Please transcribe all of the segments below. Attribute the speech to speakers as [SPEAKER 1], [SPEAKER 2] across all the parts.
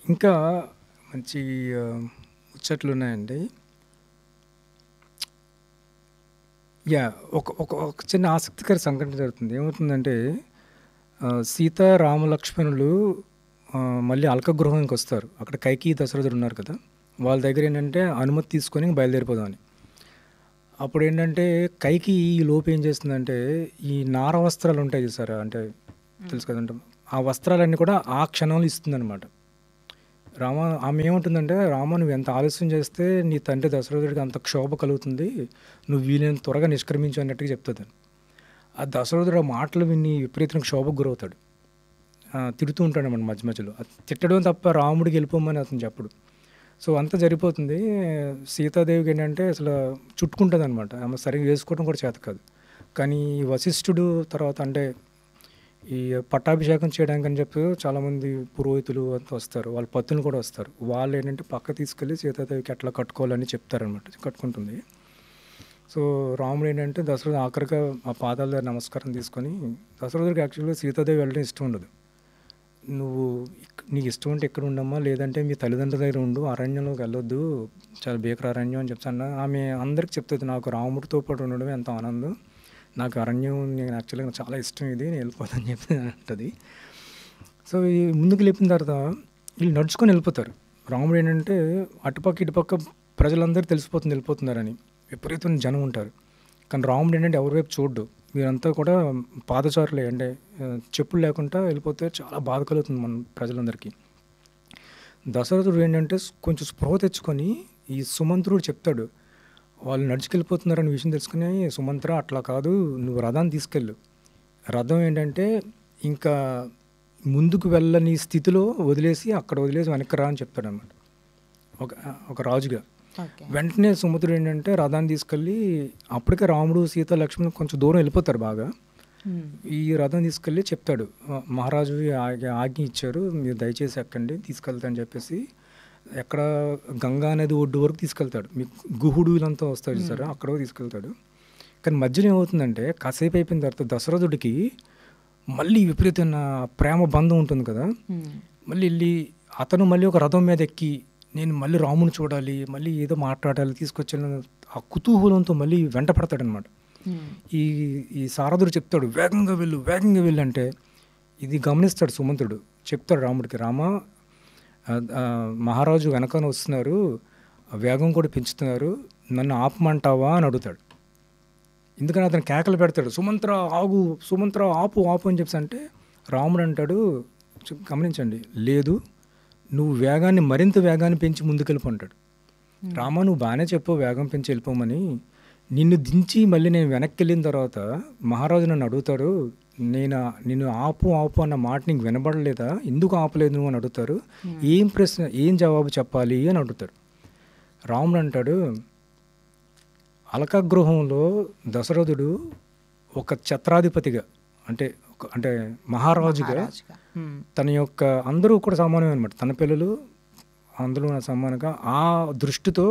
[SPEAKER 1] ఇంకా మంచి ముచ్చట్లు ఉన్నాయండి. ఒక చిన్న ఆసక్తికర సంఘటన జరుగుతుంది. ఏమవుతుందంటే సీత, రామ, లక్ష్మణులు మళ్ళీ అల్కగృహానికి వస్తారు. అక్కడ కైకేయి, దశరథుడు ఉన్నారు కదా! వాళ్ళ దగ్గర ఏంటంటే అనుమతి తీసుకొని బయలుదేరిపోదామని. అప్పుడు ఏంటంటే కైకేయి ఈ లోపు ఏం చేస్తుందంటే ఈ నార వస్త్రాలు ఉంటాయి చూసారా, అంటే తెలుసు కదంటే ఆ వస్త్రాలన్నీ కూడా ఆ క్షణంలో ఇస్తుందన్నమాట. ఆమె ఏముంటుందంటే, రామ నువ్వు ఎంత ఆలస్యం చేస్తే నీ తండ్రి దశరథుడికి అంత క్షోభ కలుగుతుంది, నువ్వు వీలైనంత త్వరగా నిష్క్రమించు అన్నట్టుగా చెప్తుంది. ఆ దశరథుడు ఆ మాటలు విని విపరీతంగా క్షోభకు గురవుతాడు. తిడుతూ ఉంటాడు అన్నమాట మధ్య మధ్యలో. తిట్టడం తప్ప రాముడికి వెళ్ళిపోమని అతను చెప్పడు. సో అంతా జరిగిపోతుంది. సీతాదేవికి ఏంటంటే అసలు చుట్టుకుంటుంది అనమాట. ఆమె సరిగ్గా వేసుకోవడం కూడా చేత కాదు. కానీ వశిష్ఠుడు తర్వాత అంటే ఈ పట్టాభిషేకం చేయడానికి అని చెప్పి చాలామంది పురోహితులు అంతా వస్తారు, వాళ్ళ పత్తులు కూడా వస్తారు. వాళ్ళు ఏంటంటే పక్క తీసుకెళ్ళి సీతాదేవికి ఎట్లా కట్టుకోవాలని చెప్తారనమాట. కట్టుకుంటుంది. సో రాముడు ఏంటంటే దశరథుడు ఆఖరిగా ఆ పాదాల దగ్గర నమస్కారం తీసుకొని, దశరథుడికి యాక్చువల్గా సీతాదేవి వెళ్ళడం ఇష్టం ఉండదు. నువ్వు నీకు ఇష్టం ఉంటే ఎక్కడ ఉండమ్మా, లేదంటే మీ తల్లిదండ్రుల దగ్గర ఉండు, అరణ్యంలోకి వెళ్ళొద్దు, చాలా భీకర అరణ్యం అని చెప్తాను. ఆమె అందరికి చెప్తుంది, నాకు రాముడితో పాటు ఉండడం ఎంత ఆనందం, నాకు అరణ్యం నేను యాక్చువల్గా చాలా ఇష్టం, ఇది నేను వెళ్ళిపోతాను చెప్పి అంటుంది. సో ఈ ముందుకు లేపిన తర్వాత వీళ్ళు నడుచుకొని వెళ్ళిపోతారు. రాముడు ఏంటంటే అటుపక్క ఇటుపక్క ప్రజలందరూ తెలిసిపోతుంది వెళ్ళిపోతున్నారని, విపరీతమైన జనం ఉంటారు. కానీ రాముడు ఏంటంటే ఎవరి వైపు చూడ్డు. మీరంతా కూడా పాదచారులే, అంటే చెప్పులు లేకుండా వెళ్ళిపోతే చాలా బాధ కలుగుతుంది మన ప్రజలందరికీ. దశరథుడు ఏంటంటే కొంచెం స్పృహ తెచ్చుకొని ఈ సుమంత్రుడు చెప్తాడు, వాళ్ళు నడుచుకెళ్ళిపోతున్నారనే విషయం తెలుసుకుని, సుమంత్ర అట్లా కాదు, నువ్వు రథాన్ని తీసుకెళ్ళు, రథం ఏంటంటే ఇంకా ముందుకు వెళ్ళని స్థితిలో వదిలేసి అక్కడ వదిలేసి వెనక్కి రా అని చెప్తాడు అన్నమాట ఒక రాజుగా. వెంటనే సుమంత్రుడు ఏంటంటే రథాన్ని తీసుకెళ్ళి, అప్పటికే రాముడు, సీత, లక్ష్మణుడు కొంచెం దూరం వెళ్ళిపోతారు బాగా. ఈ రథం తీసుకెళ్ళి చెప్తాడు, మహారాజు ఆజ్ఞ ఇచ్చారు, మీరు దయచేసి ఎక్కండి, తీసుకెళ్తాను చెప్పేసి ఎక్కడ గంగా నది ఒడ్డు వరకు తీసుకెళ్తాడు. మీకు గుహుడు వీళ్ళంతా వస్తారు చూసారా, అక్కడ తీసుకెళ్తాడు. కానీ మధ్యలో ఏమవుతుందంటే కాసేపు అయిపోయిన తర్వాత దశరథుడికి మళ్ళీ విపరీతమైన ప్రేమ బంధం ఉంటుంది కదా, మళ్ళీ వెళ్ళి అతను మళ్ళీ ఒక రథం మీద ఎక్కి నేను మళ్ళీ రాముని చూడాలి, మళ్ళీ ఏదో మాట్లాడాలి, తీసుకొచ్చాను ఆ కుతూహలంతో మళ్ళీ వెంట పడతాడనమాట. ఈ సారథుడు చెప్తాడు, వేగంగా వెళ్ళు వేగంగా వెళ్ళు అంటే ఇది గమనిస్తాడు సుమంతుడు. చెప్తాడు రాముడికి, రామ మహారాజు వెనకాల వస్తున్నారు, వేగం కూడా పెంచుతున్నారు, నన్ను ఆపమంటావా అని అడుగుతాడు. ఎందుకని అతను కేకలు పెడతాడు, సుమంత్ర ఆగు, సుమంత్ర ఆపు ఆపు అని చెప్పి. అంటే రాముడు అంటాడు, గమనించండి, లేదు, నువ్వు వేగాన్ని మరింత వేగాన్ని పెంచి ముందుకెళ్ళిపోంటాడు. రామ నువ్వు బాగానే చెప్పు వేగం పెంచి వెళ్ళిపోమని, నిన్ను దించి మళ్ళీ నేను వెనక్కి వెళ్ళిన తర్వాత మహారాజు నన్ను అడుగుతాడు, నిన్ను ఆపు ఆపు అన్న మాట నీకు వినబడలేదా, ఎందుకు ఆపలేదు నువ్వు అని అడుగుతారు, ఏం ప్రశ్న ఏం జవాబు చెప్పాలి అని అడుగుతాడు. రాముడు అంటాడు, అలకగృహంలో దశరథుడు ఒక ఛత్రాధిపతిగా అంటే మహారాజుగా తన యొక్క అందరూ కూడా సమానమే అనమాట, తన పిల్లలు అందరూ సమానంగా ఆ దృష్టితో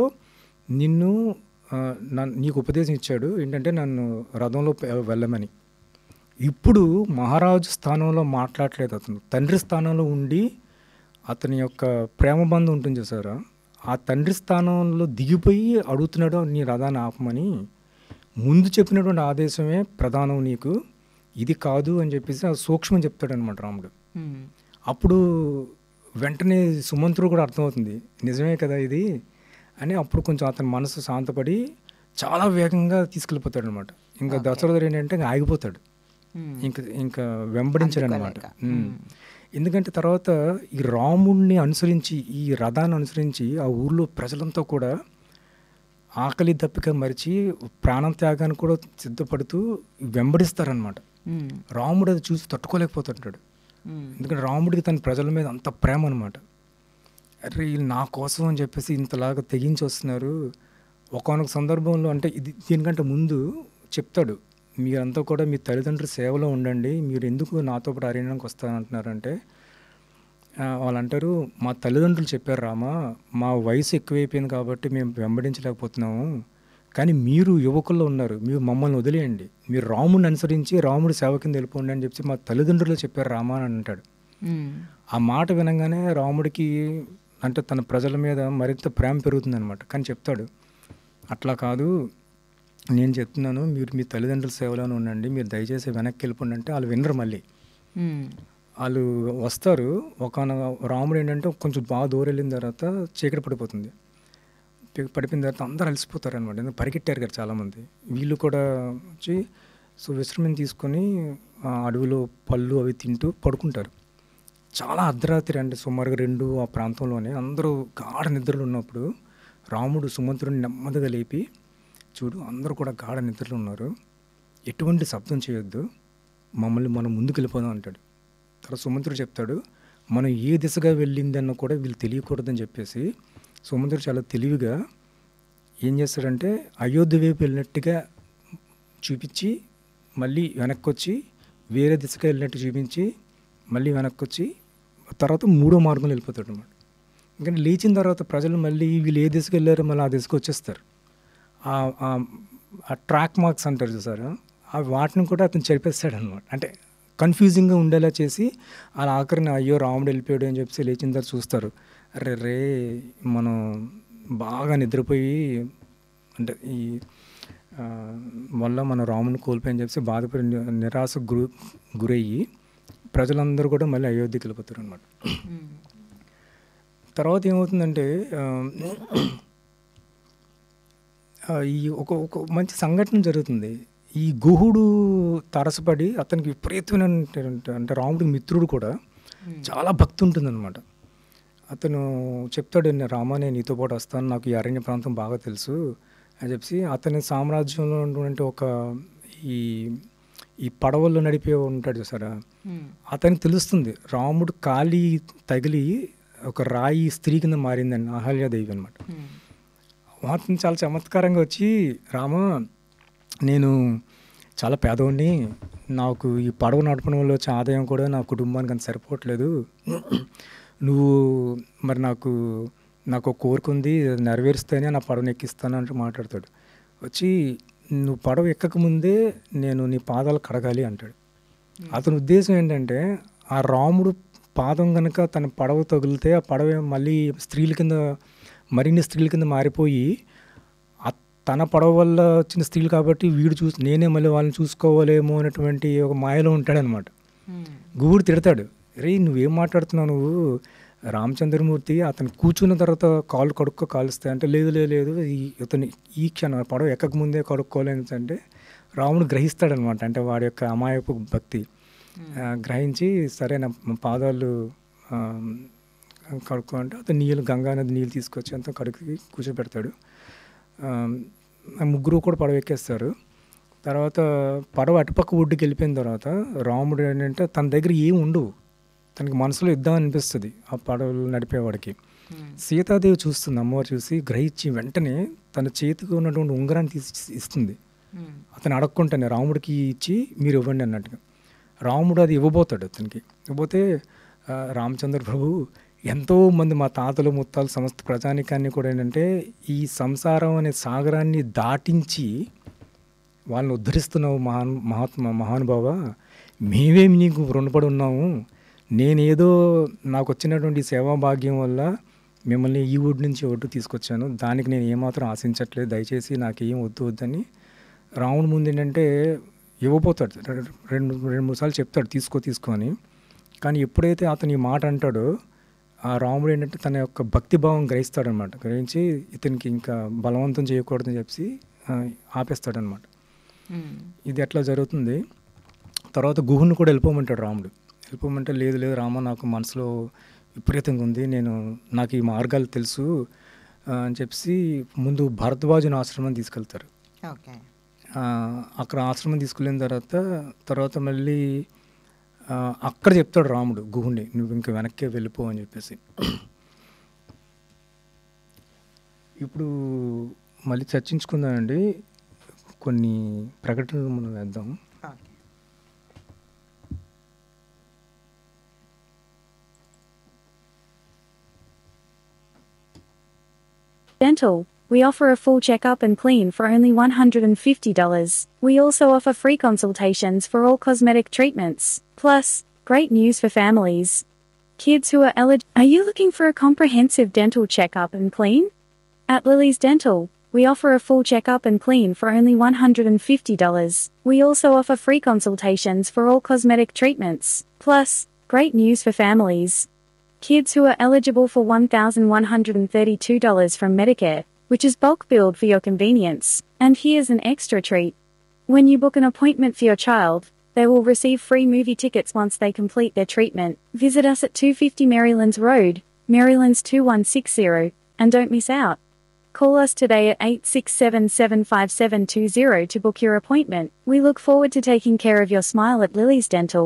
[SPEAKER 1] నీకు ఉపదేశం ఇచ్చాడు ఏంటంటే నన్ను రథంలో వెళ్ళమని. ఇప్పుడు మహారాజు స్థానంలో మాట్లాడలేదు, అతను తండ్రి స్థానంలో ఉండి అతని యొక్క ప్రేమ బంధం ఉంటుంది చూసారా, ఆ తండ్రి స్థానంలో దిగిపోయి అడుగుతున్నాడు నీ రథాన్ని ఆపమని. ముందు చెప్పినటువంటి ఆదేశమే ప్రధానం నీకు, ఇది కాదు అని చెప్పేసి ఆ సూక్ష్మం చెప్తాడు అనమాట రాముడు. అప్పుడు వెంటనే సుమంత్రుడు కూడా అర్థమవుతుంది, నిజమే కదా ఇది అని. అప్పుడు కొంచెం అతని మనసు శాంతపడి చాలా వేగంగా తీసుకెళ్ళిపోతాడు అనమాట. ఇంకా దశరథుడు ఏంటంటే ఆగిపోతాడు, ఇంకా వెంబడించాడు అనమాట. ఎందుకంటే తర్వాత ఈ రాముడిని అనుసరించి, ఈ రథాన్ని అనుసరించి ఆ ఊర్లో ప్రజలంతా కూడా ఆకలి దప్పిక మరిచి ప్రాణం త్యాగాన్ని కూడా సిద్ధపడుతూ వెంబడిస్తారనమాట. రాముడు అది చూసి తట్టుకోలేకపోతుంటాడు, ఎందుకంటే రాముడికి తన ప్రజల మీద అంత ప్రేమ అనమాట. అరే వీళ్ళు నా కోసం అని చెప్పేసి ఇంతలాగా తెగించి వస్తున్నారు. ఒకానొక సందర్భంలో అంటే దీనికంటే ముందు చెప్తాడు, మీరంతా కూడా మీ తల్లిదండ్రుల సేవలో ఉండండి, మీరు ఎందుకు నాతో పాటు అరణ్యానికి వస్తానంటున్నారంటే వాళ్ళు అంటారు, మా తల్లిదండ్రులు చెప్పారు రామా, మా వయసు ఎక్కువైపోయింది కాబట్టి మేము వెంబడించలేకపోతున్నాము, కానీ మీరు యువకుల్లో ఉన్నారు, మీరు మమ్మల్ని వదిలేయండి, మీరు రాముడిని అనుసరించి రాముడి సేవ కింద వెళ్ళిపోండి అని చెప్పి మా తల్లిదండ్రులు చెప్పారు రామా అని అంటాడు. ఆ మాట వినంగానే రాముడికి అంటే తన ప్రజల మీద మరింత ప్రేమ పెరుగుతుందనమాట. కానీ చెప్తాడు, అట్లా కాదు, నేను చెప్తున్నాను, మీరు మీ తల్లిదండ్రుల సేవలోనే ఉండండి, మీరు దయచేసి వెనక్కి వెళ్ళిపోండి అంటే వాళ్ళు వినరు మళ్ళీ. వాళ్ళు వస్తారు. రాముడు ఏంటంటే కొంచెం బాగా దూరం వెళ్ళిన తర్వాత చీకటి పడిపోతుంది. పడిపోయిన తర్వాత అందరూ అలసిపోతారు అనమాట. ఎందుకంటే పరిగెట్టారు కదా చాలామంది. వీళ్ళు కూడా వచ్చి విశ్రమం తీసుకొని అడవిలో పళ్ళు అవి తింటూ పడుకుంటారు. చాలా అర్ధరాత్రి అంటే సుమారుగా 2 ఆ ప్రాంతంలోనే అందరూ గాఢ నిద్రలో ఉన్నప్పుడు రాముడు సుమంత్రుడిని నెమ్మదిగా లేపి, చూడు అందరూ కూడా గాఢ నిద్రలో ఉన్నారు, ఎటువంటి శబ్దం చేయొద్దు, మనం ముందుకు వెళ్ళిపోదాం అంటాడు. తర్వాత సుమంత్రుడు చెప్తాడు, మనం ఏ దిశగా వెళ్ళిందన్న కూడా వీళ్ళు తెలియకూడదని చెప్పేసి సుమంత్రుడు చాలా తెలివిగా ఏం చేస్తాడంటే అయోధ్య వైపు వెళ్ళినట్టుగా చూపించి మళ్ళీ వెనక్కి వచ్చి వేరే దిశగా వెళ్ళినట్టు చూపించి మళ్ళీ వెనక్కి వచ్చి తర్వాత 3వ మార్గంలో వెళ్ళిపోతాడు అనమాట. ఎందుకంటే లేచిన తర్వాత ప్రజలు మళ్ళీ వీళ్ళు ఏ దిశకు వెళ్ళారో మళ్ళీ ఆ దిశకు వచ్చేస్తారు. ఆ ట్రాక్ మార్క్స్ అంటారు చూసారు, ఆ వాటిని కూడా అతను చెరిపేస్తాడు అనమాట. అంటే కన్ఫ్యూజింగ్గా ఉండేలా చేసి అలా ఆఖరిని అయ్యో రాముడు వెళ్ళిపోయాడు అని చెప్పేసి లేచిన తర్వాత చూస్తారు, రే మనం బాగా నిద్రపోయి అంటే ఈ వల్ల మనం రాముని కోల్పోయని చెప్పేసి బాధపడి నిరాశకు గురయ్యి ప్రజలందరూ కూడా మళ్ళీ అయోధ్యకి వెళ్ళిపోతారు అనమాట. తర్వాత ఏమవుతుందంటే ఈ ఒక మంచి సంఘటన జరుగుతుంది. ఈ గుహుడు తరసపడి అతనికి విపరీతమైన అంటే రాముడికి మిత్రుడు కూడా చాలా భక్తి ఉంటుందన్నమాట. అతను చెప్తాడు, రామ నేను నీతో పాటు వస్తాను, నాకు ఈ అరణ్య ప్రాంతం బాగా తెలుసు అని చెప్పి అతని సామ్రాజ్యంలో ఉన్నటువంటి ఒక ఈ పడవల్లో నడిపే ఉంటాడు చూసారా, అతనికి తెలుస్తుంది రాముడు కాలి తగిలి ఒక రాయి స్త్రీ కింద మారిందని, అహల్యాదేవి అనమాట. వాటిని చాలా చమత్కారంగా వచ్చి, రామ నేను చాలా పేదవాడిని, నాకు ఈ పడవ నడపడం వల్ల వచ్చే ఆదాయం కూడా నా కుటుంబానికి అంత సరిపోవట్లేదు, నువ్వు మరి నాకు ఒక కోరిక ఉంది, నెరవేరుస్తేనే నా పడవను ఎక్కిస్తాను అంటూ మాట్లాడతాడు. వచ్చి నువ్వు పడవ ఎక్కకముందే నేను నీ పాదాలు కడగాలి అంటాడు. అతని ఉద్దేశం ఏంటంటే ఆ రాముడు పాదం కనుక తన పడవ తగిలితే ఆ పడవ మళ్ళీ మరిన్ని స్త్రీల కింద మారిపోయి తన పడవ వల్ల వచ్చిన స్త్రీలు కాబట్టి వీడు నేనే మళ్ళీ వాళ్ళని చూసుకోవాలేమో అనేటువంటి ఒక మాయలో ఉంటాడనమాట. గుహుడు తిడతాడు, రే నువ్వేం మాట్లాడుతున్నావు, నువ్వు రామచంద్రమూర్తి అతను కూర్చున్న తర్వాత కాళ్ళు కాలుస్తాయి అంటే, లేదు ఇతను ఈ క్షణం పడవ ఎక్కక ముందే కడుక్కోలేని అంటే రాముడు గ్రహిస్తాడనమాట. అంటే వాడి యొక్క అమాయపు భక్తి గ్రహించి సరే నా పాదాలు కడుక్కో అంటే అతను గంగానది నీళ్ళు తీసుకొచ్చి అంతా కడుక్కి కూర్చోబెడతాడు. ముగ్గురు కూడా పడవ ఎక్కేస్తారు. తర్వాత పడవ అటుపక్క ఒడ్డుకి వెళ్ళిపోయిన తర్వాత రాముడు ఏంటంటే తన దగ్గర ఏం ఉండవు, తనకి మనసులో ఇద్దాం అనిపిస్తుంది ఆ పడవలు నడిపేవాడికి. సీతాదేవి చూస్తుంది, అమ్మవారు చూసి గ్రహించి వెంటనే తన చేతికి ఉన్నటువంటి ఉంగరాన్ని తీసి ఇస్తుంది. అతను అడగకుండానే రాముడికి ఇచ్చి మీరు ఇవ్వండి అన్నట్టుగా. రాముడు అది ఇవ్వబోతాడు. అతనికి ఇవ్వబోతే రామచంద్ర ప్రభు ఎంతోమంది మా తాతలు ముత్తాలు సమస్త ప్రజానికాన్ని కూడా ఏంటంటే ఈ సంసారం అనే సాగరాన్ని దాటించి వాళ్ళని ఉద్ధరిస్తున్నావు మహానుభావ, మేమేమి నీకు రుణపడి ఉన్నాము, నేనేదో నాకు వచ్చినటువంటి సేవా భాగ్యం వల్ల మిమ్మల్ని ఈ ఒడ్డు నుంచి ఒడ్డు తీసుకొచ్చాను, దానికి నేను ఏమాత్రం ఆశించట్లేదు, దయచేసి నాకేం వద్దని రాముడి ముందు ఏంటంటే ఇవ్వబోతాడు. రెండు మూడు సార్లు చెప్తాడు తీసుకో అని. కానీ ఎప్పుడైతే అతను ఈ మాట అంటాడో ఆ రాముడు ఏంటంటే తన యొక్క భక్తిభావం గ్రహిస్తాడనమాట. గ్రహించి ఇతనికి ఇంకా బలవంతం చేయకూడదని చెప్పి ఆపేస్తాడనమాట. ఇది ఎట్లా జరుగుతుంది. తర్వాత గుహుని కూడా వెళ్ళిపోమంటాడు రాముడు. వెళ్ళిపోమంటే లేదు రామ నాకు మనసులో విపరీతంగా ఉంది, నాకు ఈ మార్గాలు తెలుసు అని చెప్పి ముందు భరద్వాజుని ఆశ్రమం తీసుకెళ్తారు. అక్కడ ఆశ్రమం తీసుకెళ్ళిన తర్వాత మళ్ళీ అక్కడ చెప్తాడు రాముడు గుహుని, నువ్వు ఇంకా వెనక్కే వెళ్ళిపో అని చెప్పేసి. ఇప్పుడు మళ్ళీ చర్చించుకుందామండి, కొన్ని ప్రకటనలు మనం వేద్దాం.
[SPEAKER 2] Dental. We offer a full checkup and clean for only $150. We also offer free consultations for all cosmetic treatments. Plus, great news for families. Kids who are eligible. Are you looking for a comprehensive dental checkup and clean? At Lily's Dental, we offer a full checkup and clean for only $150. We also offer free consultations for all cosmetic treatments. Plus, great news for families. Kids who are eligible for $1,132 from Medicare, which is bulk billed for your convenience. And here's an extra treat. When you book an appointment for your child, they will receive free movie tickets once they complete their treatment. Visit us at 250 Marylands Road, Marylands 2160, and don't miss out. Call us today at 867-75720 to book your appointment. We look forward to taking care of your smile at Lily's Dental.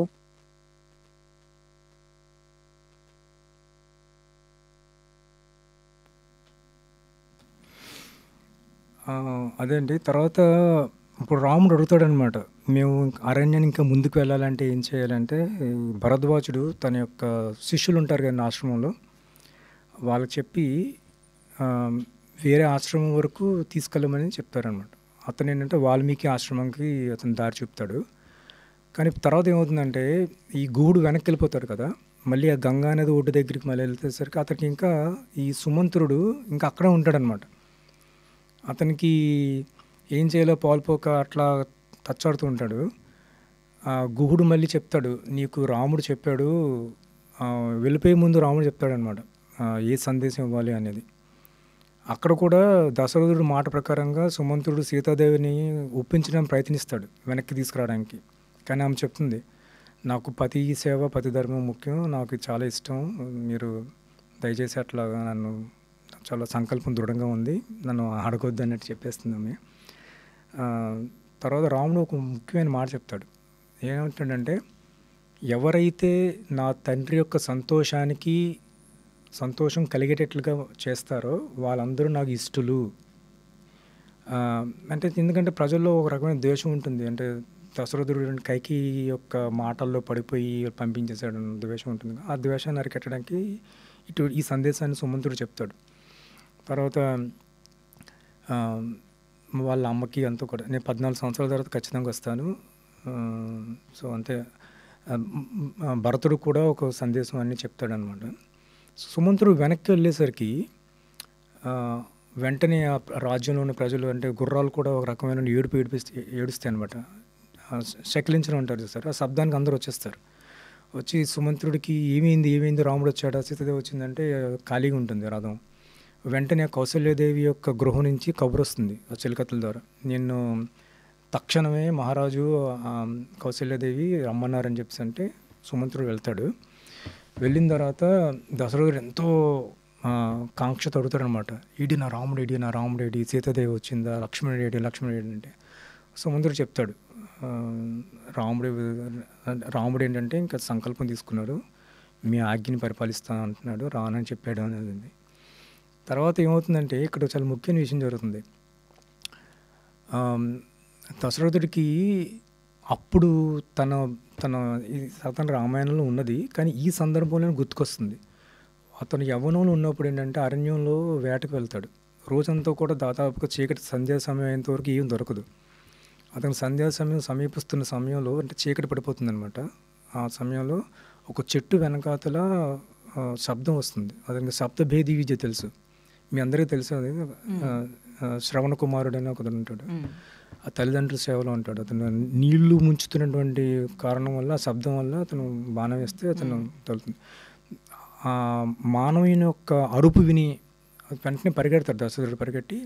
[SPEAKER 1] అదే అండి. తర్వాత ఇప్పుడు రాముడు అడుగుతాడనమాట. మేము అరణ్యాన్ని ఇంకా ముందుకు వెళ్ళాలంటే ఏం చేయాలంటే, ఈ భరద్వాజుడు తన యొక్క శిష్యులు ఉంటారు కదండీ ఆశ్రమంలో, వాళ్ళకి చెప్పి వేరే ఆశ్రమం వరకు తీసుకెళ్ళమని చెప్తారనమాట. అతను ఏంటంటే వాల్మీకి ఆశ్రమంకి అతను దారి చూపుతాడు. కానీ తర్వాత ఏమవుతుందంటే, ఈ గుహుడు వెనక్కి వెళ్ళిపోతాడు కదా, మళ్ళీ ఆ గంగా నది ఒడ్డు దగ్గరికి మళ్ళీ వెళ్తేసరికి అతనికి ఇంకా ఈ సుమంత్రుడు ఇంకా అక్కడే ఉంటాడనమాట. అతనికి ఏం చేయాలో పాల్పోక అట్లా తచ్చాడుతూ ఉంటాడు. ఆ గుహుడు మళ్ళీ చెప్తాడు, నీకు రాముడు చెప్పాడు, వెళ్ళిపోయే ముందు రాముడు చెప్తాడనమాట ఏ సందేశం ఇవ్వాలి అనేది. అక్కడ కూడా దశరథుడు మాట ప్రకారంగా సుమంత్రుడు సీతాదేవిని ఒప్పించడానికి ప్రయత్నిస్తాడు వెనక్కి తీసుకురావడానికి. కానీ ఆమె చెప్తుంది, నాకు పతి సేవ పతి ధర్మం ముఖ్యం, నాకు చాలా ఇష్టం, మీరు దయచేసి అట్లాగా నన్ను, చాలా సంకల్పం దృఢంగా ఉంది, నన్ను అడగొద్దు అన్నట్టు చెప్పేస్తుంది ఆమె. తర్వాత రాముడు ఒక ముఖ్యమైన మాట చెప్తాడు. ఏమంటాడంటే, ఎవరైతే నా తండ్రి యొక్క సంతోషం కలిగేటట్లుగా చేస్తారో వాళ్ళందరూ నాకు ఇష్టలు. అంటే ఎందుకంటే ప్రజల్లో ఒక రకమైన ద్వేషం ఉంటుంది. అంటే దశరథుడు కైకి యొక్క మాటల్లో పడిపోయి పంపించేశాడు ద్వేషం ఉంటుంది. ఆ ద్వేషాన్ని అరికట్టడానికి ఈ సందేశాన్ని సుమంత్రుడు చెప్తాడు. తర్వాత వాళ్ళ అమ్మకి అంతా కూడా, నేను 14 సంవత్సరాల తర్వాత ఖచ్చితంగా వస్తాను. సో అంతే. భరతుడు కూడా ఒక సందేశం అన్నీ చెప్తాడనమాట. సుమంత్రుడు వెనక్కి వెళ్ళేసరికి వెంటనే ఆ రాజ్యంలో ఉన్న ప్రజలు, అంటే గుర్రాలు కూడా ఒక రకమైన ఏడుస్తాయి అనమాట. శకిలించడం అంటారు చూస్తారు, ఆ శబ్దానికి అందరూ వచ్చేస్తారు. వచ్చి సుమంత్రుడికి ఏమైంది రాముడు వచ్చాడా, సీతాదేవి వచ్చిందంటే ఖాళీగా ఉంటుంది రథం. వెంటనే కౌసల్యాదేవి యొక్క గృహం నుంచి కబురు వస్తుంది ఆ చిలకత్తల ద్వారా, నేను తక్షణమే మహారాజు కౌసల్యాదేవి రమ్మన్నారని చెప్పేసి అంటే సుమంత్రుడు వెళ్తాడు. వెళ్ళిన తర్వాత దశరథుడు ఎంతో కాంక్ష తడుతాడనమాట. ఇడి నా రాముడేడి, సీతాదేవి వచ్చిందా, లక్ష్మణుడేడి అంటే సుమంత్రుడు చెప్తాడు, రాముడు ఏంటంటే ఇంకా సంకల్పం తీసుకున్నాడు, మీ ఆజ్ఞని పరిపాలిస్తాను అంటున్నాడు, రానని చెప్పాడు అనేది. తర్వాత ఏమవుతుందంటే ఇక్కడ చాలా ముఖ్యమైన విషయం జరుగుతుంది. దశరథుడికి అప్పుడు తన రామాయణంలో ఉన్నది, కానీ ఈ సందర్భంలో గుర్తుకొస్తుంది. అతను యవ్వనంలో ఉన్నప్పుడు ఏంటంటే అరణ్యంలో వేటకు వెళ్తాడు. రోజంతా కూడా దాదాపుగా చీకటి సంధ్యా సమయం అయ్యేంత వరకు ఏం దొరకదు. అతను సంధ్యా సమయం సమీపిస్తున్న సమయంలో, అంటే చీకటి పడిపోతుంది అనమాట, ఆ సమయంలో ఒక చెట్టు వెనకాతల శబ్దం వస్తుంది. అతనికి శబ్దభేది విద్య తెలుసు, మీ అందరికీ తెలుసు. అది శ్రవణ కుమారుడు అని ఒకడు ఉంటాడు, ఆ తల్లిదండ్రుల సేవలో ఉంటాడు. అతను నీళ్లు ముంచుతున్నటువంటి కారణం వల్ల, ఆ శబ్దం వల్ల అతను బాణం వేస్తే అతను తగులుతుంది. ఆ మానవుని యొక్క అరుపు విని వెంటనే పరిగెడతాడు దశరథుడు. పరిగెట్టి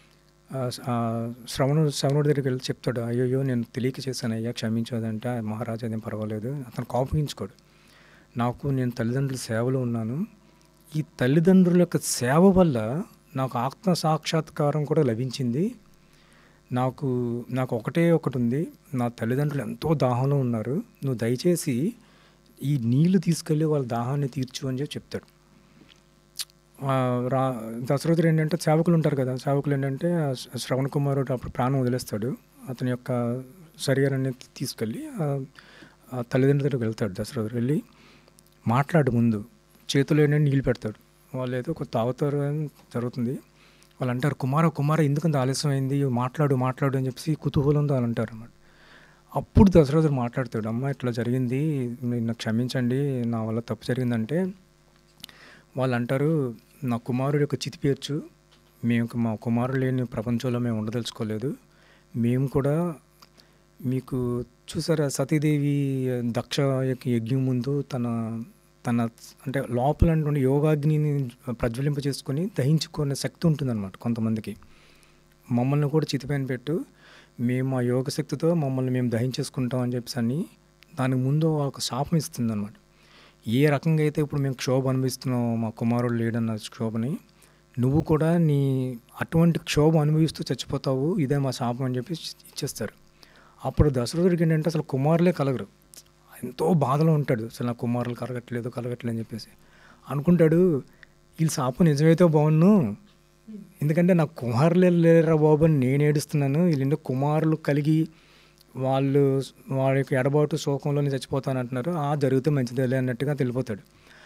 [SPEAKER 1] శ్రవణుడి దగ్గరికి వెళ్ళి చెప్తాడు, అయ్యో నేను తెలియక చేశాను అయ్యా, క్షమించదంటే మహారాజా అదేం పర్వాలేదు. అతను కోపగించుకోడు. నేను తల్లిదండ్రుల సేవలో ఉన్నాను, ఈ తల్లిదండ్రుల యొక్క సేవ వల్ల నాకు ఆత్మ సాక్షాత్కారం కూడా లభించింది. నాకు ఒకటి ఉంది, నా తల్లిదండ్రులు ఎంతో దాహంలో ఉన్నారు, నువ్వు దయచేసి ఈ నీళ్లు తీసుకెళ్ళి వాళ్ళ దాహాన్ని తీర్చు అని చెప్తాడు. దశరథుడు ఏంటంటే సేవకులు ఉంటారు కదా, సేవకులు ఏంటంటే శ్రవణ కుమారుడు అప్పుడు ప్రాణం వదిలేస్తాడు. అతని యొక్క శరీరాన్ని తీసుకెళ్ళి తల్లిదండ్రుల దగ్గరికి వెళ్తాడు. దశరథుడు వెళ్ళి మాట్లాడు, ముందు చేతిలో ఏంటంటే నీళ్ళు పెడతాడు. వాళ్ళు ఏదో ఒక తాగుతారు అని జరుగుతుంది. వాళ్ళు అంటారు, కుమార ఎందుకంత ఆలస్యం అయింది, మాట్లాడు అని చెప్పేసి కుతూహలంతో వాళ్ళు అంటారు అన్నమాట. అప్పుడు దశరథుడు మాట్లాడతాడు, అమ్మ ఇట్లా జరిగింది, మీరు నాకు క్షమించండి, నా వల్ల తప్పు జరిగిందంటే వాళ్ళు అంటారు, నా కుమారుడు యొక్క చితి పేర్చు, మా కుమారుడు లేని ప్రపంచంలో మేము ఉండదలుచుకోలేదు. మేము కూడా మీకు చూసారా సతీదేవి దక్ష యొక్క యజ్ఞం ముందు తన తన అంటే లోపల నుండి యోగాగ్నిని ప్రజ్వలింప చేసుకొని దహించుకునే శక్తి ఉంటుందన్నమాట కొంతమందికి. మమ్మల్ని కూడా చితిపైన పెట్టు, మేము ఆ యోగ శక్తితో మమ్మల్ని మేము దహించేసుకుంటాం అని చెప్పేసి అని దానికి ముందు ఒక శాపం ఇస్తుందన్నమాట. ఏ రకంగా అయితే ఇప్పుడు మేము క్షోభ అనుభవిస్తున్నాం, మా కుమారుడు లేడన్న క్షోభని, నువ్వు కూడా నీ అటువంటి క్షోభ అనుభవిస్తూ చచ్చిపోతావు, ఇదే మా శాపం అని చెప్పి ఇచ్చేస్తారు. అప్పుడు దశరథుడికి ఏంటంటే అసలు కుమారులే కలగరు, ఎంతో బాధలో ఉంటాడు, అసలు నా కుమారులు కలగట్లేదు అని చెప్పేసి అనుకుంటాడు. వీళ్ళు శాపం నిజమైతే బాగున్ను, ఎందుకంటే నాకు కుమారులే లేరా బాబు అని నేను ఏడుస్తున్నాను, వీళ్ళు కుమారులు కలిగి వాళ్ళ యొక్క ఎడబాటు శోకంలోనే చచ్చిపోతాను అంటున్నారు, జరిగితే మంచిదేలే అన్నట్టుగా తెలిపోతాడు.